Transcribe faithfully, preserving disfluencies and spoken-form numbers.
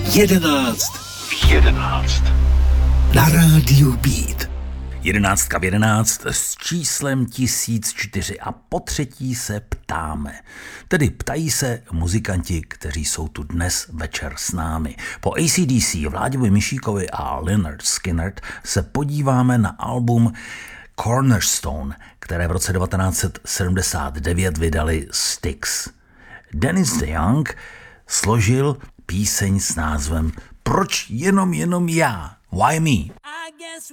Jedenáct v jedenáct. Na rádiu Beat. Jedenáctka v jedenáct s číslem tisíc čtyři a po třetí se ptáme. Tedy ptají se muzikanti, kteří jsou tu dnes večer s námi. Po A C D C, Vláďovi Mišíkovi a Lynyrd Skynyrd se podíváme na album Cornerstone, které v roce devatenáct set sedmdesát devět vydali Styx. Dennis DeYoung složil píseň s názvem Proč jenom jenom já? Why me?